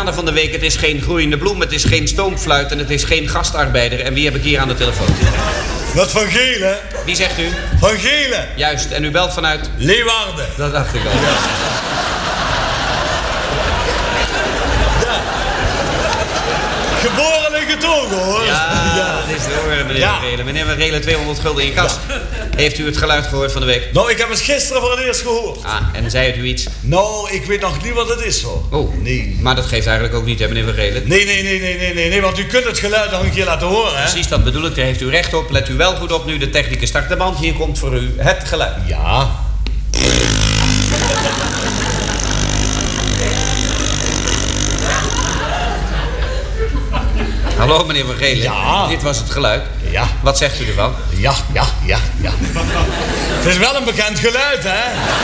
kader van de week. Het is geen groeiende bloem, het is geen stoomfluit en het is geen gastarbeider. En wie heb ik hier aan de telefoon? Dat Van Gelen. Wie zegt u? Van Gelen. Juist, en u belt vanuit? Leeuwarden. Dat dacht ik al. Ja. Geboren en getogen, hoor. Ja, dat is de hoor, meneer Van Gelen. Meneer Van Gelen, 200 gulden in kas. Heeft u het geluid gehoord van de week? Nou, ik heb het gisteren voor het eerst gehoord. Ah, en zei het u iets? Nou, ik weet nog niet wat het is, hoor. Oh, nee. Maar dat geeft eigenlijk ook niet, hè, meneer Van Gelen? Nee, want u kunt het geluid nog een keer laten horen, hè? Precies, dat bedoel ik. Daar heeft u recht op. Let u wel goed op nu. De technicus start de band. Hier komt voor u het geluid. Ja. Hallo, meneer Van Gelen. Ja. Dit was het geluid. Ja. Wat zegt u ervan? Ja. Het is wel een bekend geluid, hè?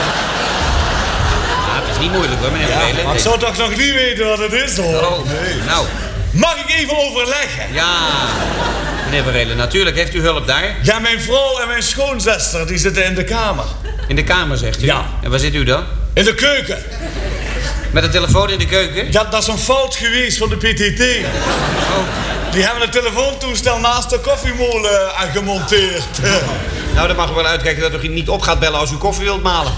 Ja, het is niet moeilijk, hoor, meneer Van Gelen. Maar ik zou toch nog niet weten wat het is, hoor. Oh, nee. Nou. Mag ik even overleggen? Ja, meneer Van Gelen, natuurlijk. Heeft u hulp daar? Ja, mijn vrouw en mijn schoonzuster, die zitten in de kamer. In de kamer, zegt u? Ja. En waar zit u dan? In de keuken. Met een telefoon in de keuken? Ja, dat is een fout geweest van de PTT. Oh. Die hebben een telefoontoestel naast de koffiemolen gemonteerd. Nou, dan mag u wel uitkijken dat u niet op gaat bellen als u koffie wilt malen.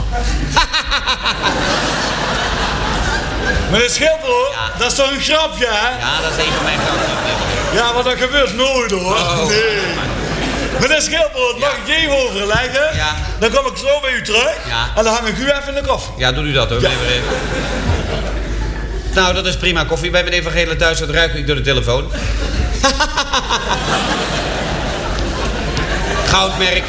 Meneer Schilbroek, Ja. dat is toch een grapje, hè? Ja, dat is een van mijn grapjes. Ja, maar dat gebeurt nooit, hoor. Oh. Nee. Meneer Schilbroek, mag ik even overleggen? Ja. Dan kom ik zo bij u terug. Ja. En dan hang ik u even in de koffie. Ja, doet u dat, hoor, Ja. meneer Van Gelen. Nou, dat is prima. Koffie bij meneer Van Gelen thuis, dat ruik ik door de telefoon. Goudmerk.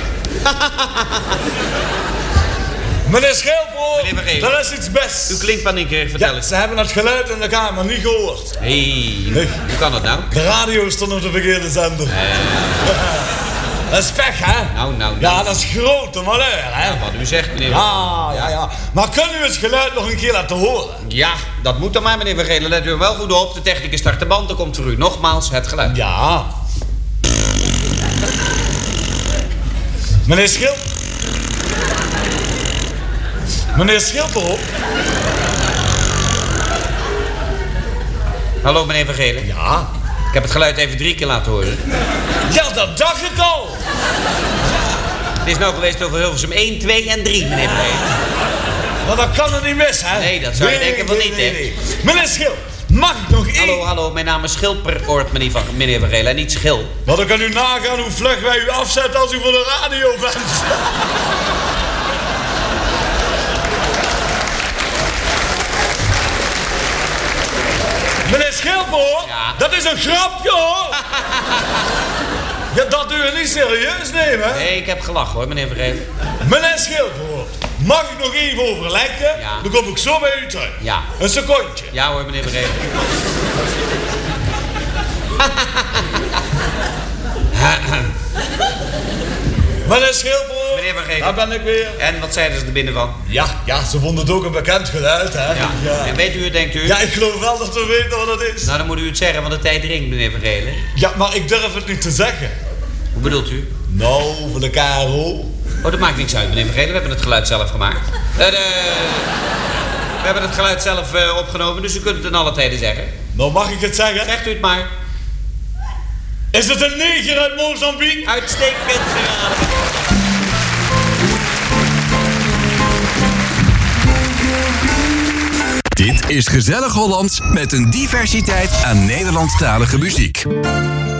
Meneer Schilbroek, Meneer Van Gelen. dat is iets best. U klinkt paniekerig, vertel Ja, eens. ze hebben het geluid in de kamer niet gehoord. Hey, hoe kan dat nou? De radio stond op de verkeerde zender. Dat is pech, hè? Nou. Ja, dat is grote malheur, hè? Wat u zegt, meneer Van Gelen. Ja. Maar kunnen u het geluid nog een keer laten horen? Ja, dat moet dan maar, meneer Van Gelen. Let u er wel goed op. De technicus start de band. Dan komt voor u nogmaals het geluid. Ja. Meneer Schil... Meneer Schilbroek? Hallo, meneer Van Gelen. Ja. Ik heb het geluid even 3 keer laten horen. Ja, dat dacht ik al. Het is nou geweest over Hilversum 1, 2 en 3, meneer Van Gelen. Maar dat kan er niet mis, hè? Nee, dat zou je denken van niet, hè? Meneer Schil, mag ik nog één... Hallo, mijn naam is Schilperoort, meneer Van Gelen, en niet Schil. Maar dan kan u nagaan hoe vlug wij u afzetten als u voor de radio bent. Meneer Schilbroek, Ja. dat is een grapje, hoor. Ja, dat u het niet serieus nemen. Nee, ik heb gelachen, hoor, meneer Van Gelen. Meneer Schilbroek, mag ik nog even overleggen? Ja. Dan kom ik zo bij u terug. Ja. Een secondje. Ja hoor, meneer Van Gelen. Meneer Schilbroek, Meneer Van Gelen. daar ben ik weer. En wat zeiden ze er binnen van? Ja, ze vonden het ook een bekend geluid, hè? Ja. En weet u het, denkt u? Ja, ik geloof wel dat we weten wat het is. Nou, dan moet u het zeggen, want de tijd dringt, meneer Van Gelen. Ja, maar ik durf het niet te zeggen. Hoe bedoelt u? Nou, voor de KRO. Oh, dat maakt niks uit, meneer Van Gelen. We hebben het geluid zelf gemaakt. We hebben het geluid zelf opgenomen, dus u kunt het in alle tijden zeggen. Nou, mag ik het zeggen? Zegt u het maar. Is het een neger uit Mozambique? Uitstekend geraden. Dit is Gezellig Hollands met een diversiteit aan Nederlandstalige muziek.